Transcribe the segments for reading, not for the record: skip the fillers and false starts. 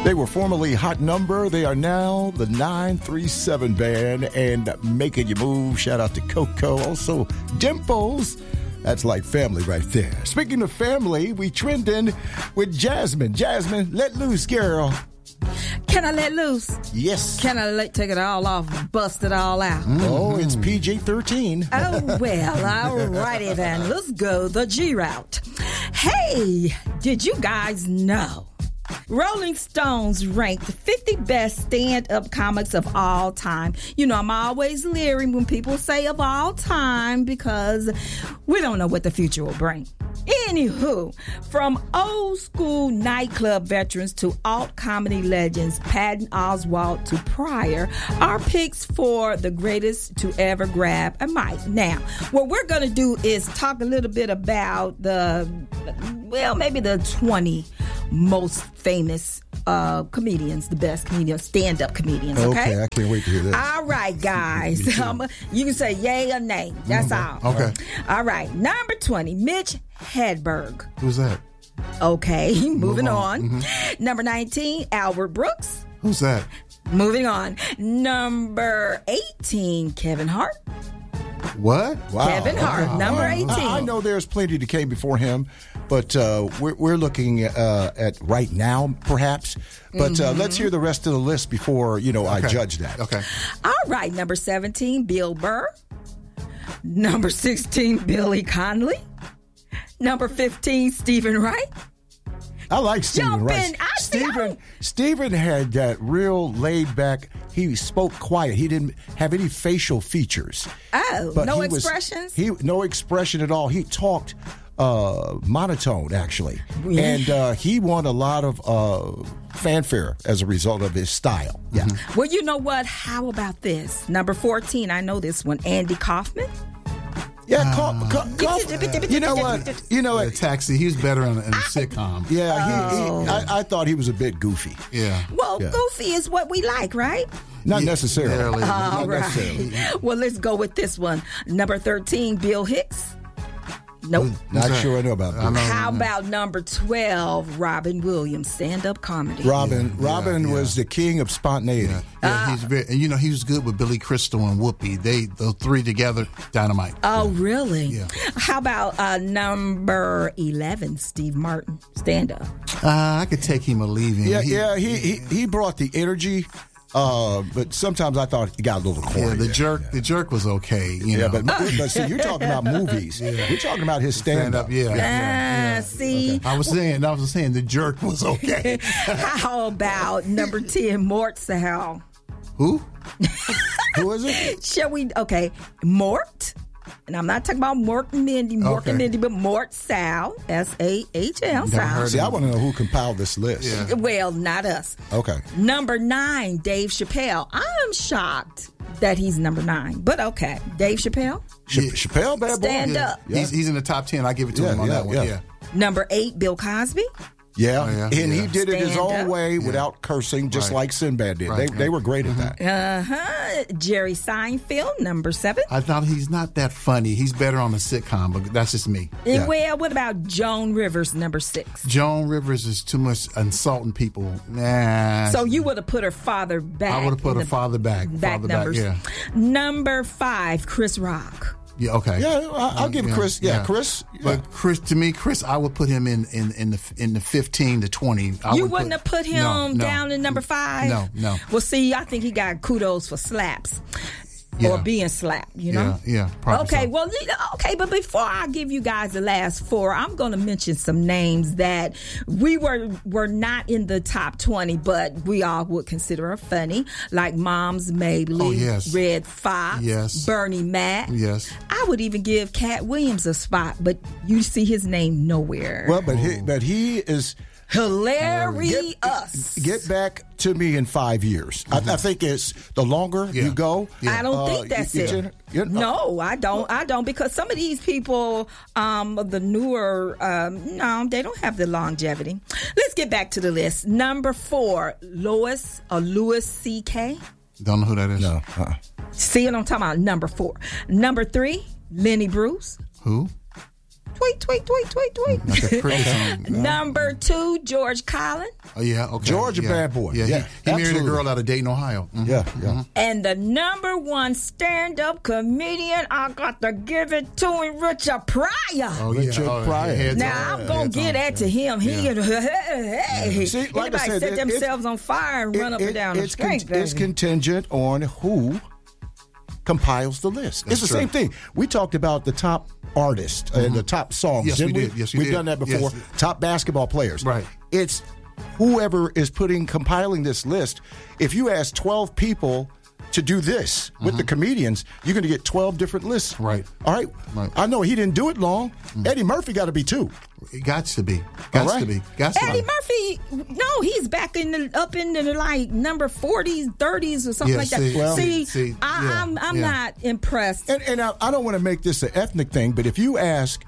They were formerly Hot Number. They are now the 937 Band and Making You Move. Shout out to Coco. Also, Dimples. That's like family right there. Speaking of family, we trending with Jasmine. Jasmine, let loose, girl. Can I let loose? Yes. Can I take it all off and bust it all out? Oh, it's PG-13. Oh, well, all righty then. Let's go the G route. Hey, did you guys know Rolling Stones ranked 50 best stand-up comics of all time? You know, I'm always leery when people say of all time because we don't know what the future will bring. Anywho, from old school nightclub veterans to alt comedy legends, Patton Oswalt to Pryor, our picks for the greatest to ever grab a mic. Now, what we're going to do is talk a little bit about maybe the 20 most famous comedians, the best comedians, stand-up comedians, okay? I can't wait to hear this. All right, guys. You can say yay or nay. That's all. Okay. All right. Number 20, Mitch Hedberg. Who's that? Okay, moving on. Number 19, Albert Brooks. Who's that? Moving on. Number 18, Kevin Hart. What? Wow. Kevin Hart, number 18. I know there's plenty that came before him, but we're looking at right now, perhaps. But let's hear the rest of the list before, I judge that. Okay. All right, number 17, Bill Burr. Number 16, Billy Connolly. Number 15, Stephen Wright. I like Stephen Wright. Stephen Stephen had that real laid back. He spoke quiet. He didn't have any facial features. Oh, but no expressions? No expression at all. He talked monotone, actually. Yeah. And he won a lot of fanfare as a result of his style. Yeah. Well, you know what? How about this? Number 14, I know this one, Andy Kaufman. Yeah, Kaufman. You know what? Taxi. He was better in a sitcom. Yeah, I thought he was a bit goofy. Yeah. Well, goofy is what we like, right? Not necessarily. All right. Well, let's go with this one. Number 13, Bill Hicks. Nope. Not sure I know about that. How about number 12, Robin Williams, stand-up comedy? Robin was the king of spontaneity. He's very, and he was good with Billy Crystal and Whoopi. The three together, dynamite. Oh, really? Yeah. How about number 11, Steve Martin, stand-up? I could take him or leave him. He brought the energy. But sometimes I thought he got a little corny. Yeah, the jerk was okay. You know. But see, you're talking about movies. Yeah. We're talking about his stand-up. See, okay. I was saying the jerk was okay. How about number 10, Mort Sahl? Who? Who is it? Shall we? Okay, Mort. And I'm not talking about Mort and Mindy, but Mort Sahl, S-A-H-L. See, I want to know who compiled this list. Yeah. Well, not us. Okay. Number 9, Dave Chappelle. I'm shocked that he's number 9, but okay. Dave Chappelle? Chappelle, bad boy. Stand up. Yeah. He's in the top 10. I give it to him on that one. Yeah. Number 8, Bill Cosby. Yeah, and he did it his own way without cursing, just like Sinbad did. They were great at that. Jerry Seinfeld, number 7. I thought he's not that funny. He's better on a sitcom, but that's just me. Well, what about Joan Rivers, number 6? Joan Rivers is too much insulting people. Nah. So you would have put her father back. I would have put her father back. Numbers. Yeah. Number 5, Chris Rock. Yeah, okay. Yeah, I'll give Chris. Yeah, Chris. But Chris, I would put him in the 15 to 20. You wouldn't have put him down in number 5? No. Well, see, I think he got kudos for slaps. Or being slapped, Yeah, probably okay, so. well, but before I give you guys the last 4, I'm going to mention some names that we were not in the top 20, but we all would consider her funny, like Moms Mabley, Red Fox, Bernie Mac. Yes. I would even give Cat Williams a spot, but you see his name nowhere. Well, but he is hilarious. Get back to me in 5 years. I think it's the longer you go. I don't think that's it. No, I don't, because some of these people, the newer, they don't have the longevity. Let's get back to the list. Number 4, Louis C.K. Don't know who that is. No. See what I'm talking about? Number 4. Number 3, Lenny Bruce. Who? Like a cricket song. Number 2, George Carlin. Oh, yeah, okay. George, a bad boy. Yeah, Yeah, he married a absolutely. girl out of Dayton, Ohio. Mhm. Yeah. And the number 1 stand-up comedian, I got to give it to him, Richard Pryor. Oh, Richard yeah. Pryor. Heads Now, on. I'm going to Heads give on. that to him. He, See, like I anybody said, set it- themselves on fire and run up and down the it's street, it's baby. contingent on who compiles the list. That's It's the true. same thing. We talked about the top artists and the top songs. Yes, didn't we did. Yes, we We've did. done that before. Yes. Top basketball players. Right. It's whoever is compiling this list. If you ask 12 people to do this with the comedians, you're going to get 12 different lists. Right. All right. Right. I know he didn't do it long. Eddie Murphy got to be 2. It got to be. All right. Eddie Murphy, no, he's back up in the like number 40s, 30s, or something Yeah, like that. see, well, see, I'm not impressed. And I don't want to make this an ethnic thing, but if you ask,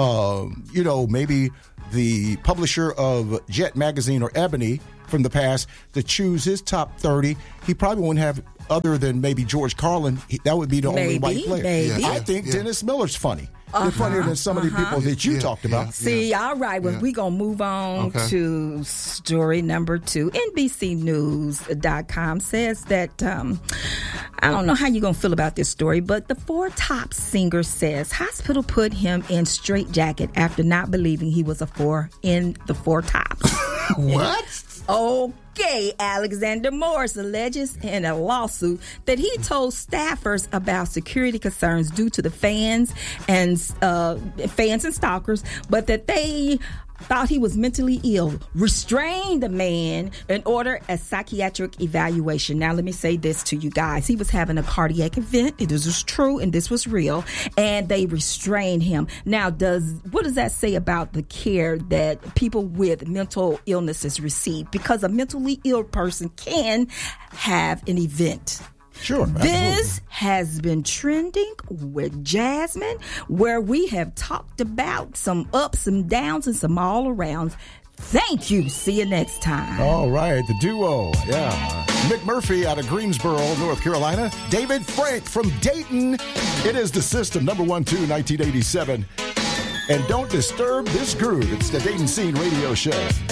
maybe the publisher of Jet Magazine or Ebony from the past to choose his top 30, he probably wouldn't have other than maybe George Carlin. That would be the only white player. Maybe. I think Dennis Miller's funny. They're funnier than some of the people that you talked about. See, all right, well, we're going to move on to story number 2. NBCnews.com says that, I don't know how you're going to feel about this story, but the Four Tops singer says hospital put him in straitjacket after not believing he was a 4 in the Four Tops. What? Okay, Alexander Morris alleges in a lawsuit that he told staffers about security concerns due to the fans and stalkers, but that they thought he was mentally ill, restrained the man, and ordered a psychiatric evaluation. Now, let me say this to you guys. He was having a cardiac event. This was true, and this was real, and they restrained him. Now, what does that say about the care that people with mental illnesses receive? Because a mentally ill person can have an event. Sure. This has been trending with Jasmine, where we have talked about some ups and downs and some all arounds. Thank you. See you next time. All right, the duo. Yeah. Mick Murphy out of Greensboro, North Carolina. David Frank from Dayton. It is The System, number 1, 1987. And don't disturb this groove. It's the Dayton Scene Radio Show.